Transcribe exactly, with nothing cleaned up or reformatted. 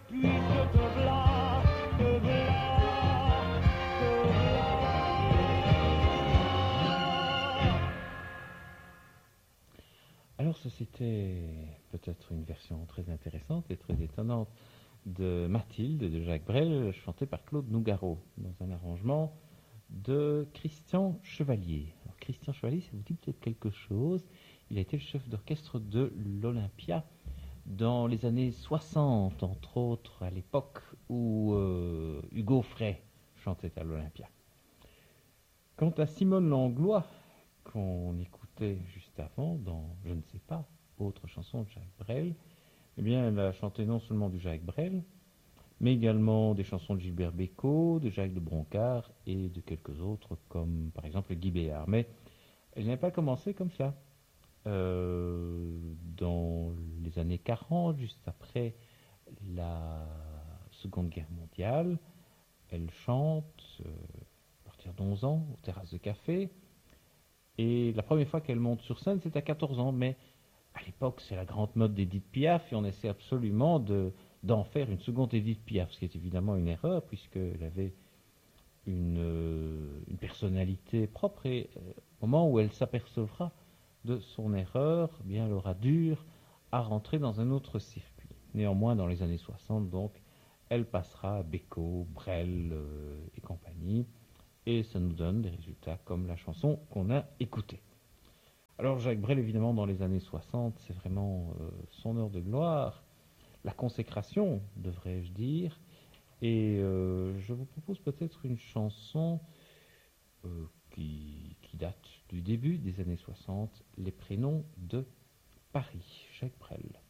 puisque te v'là, te v'là, te v'là. Alors, ça c'était peut-être une version très intéressante et très étonnante de Mathilde de Jacques Brel, chantée par Claude Nougaro, dans un arrangement de Christian Chevalier. Alors, Christian Chevalier, ça vous dit peut-être quelque chose. Il a été le chef d'orchestre de l'Olympia dans les années soixante, entre autres, à l'époque où euh, Hugo Frey chantait à l'Olympia. Quant à Simone Langlois, qu'on écoutait juste avant dans Je ne sais pas, autre chanson de Jacques Brel, eh bien, elle a chanté non seulement du Jacques Brel, mais également des chansons de Gilbert Bécaud, de Jacques de Broncard et de quelques autres, comme par exemple Guy Béard. Mais elle n'a pas commencé comme ça. Euh, dans les années quarante, juste après la Seconde Guerre mondiale, elle chante euh, à partir d'onze ans aux terrasses de café. Et la première fois qu'elle monte sur scène, c'est à quatorze ans. Mais à l'époque, c'est la grande mode d'Edith Piaf et on essaie absolument de, d'en faire une seconde Edith Piaf, ce qui est évidemment une erreur puisqu'elle avait une, euh, une personnalité propre et euh, au moment où elle s'apercevra de son erreur, eh bien, elle aura dur à rentrer dans un autre circuit. Néanmoins, dans les années soixante, donc, elle passera à Bécaud, Brel euh, et compagnie, et ça nous donne des résultats comme la chanson qu'on a écoutée. Alors Jacques Brel, évidemment, dans les années soixante, c'est vraiment euh, son heure de gloire, la consécration, devrais-je dire, et euh, je vous propose peut-être une chanson euh, qui, qui date du début des années soixante, Les prénoms de Paris, Jacques Brel.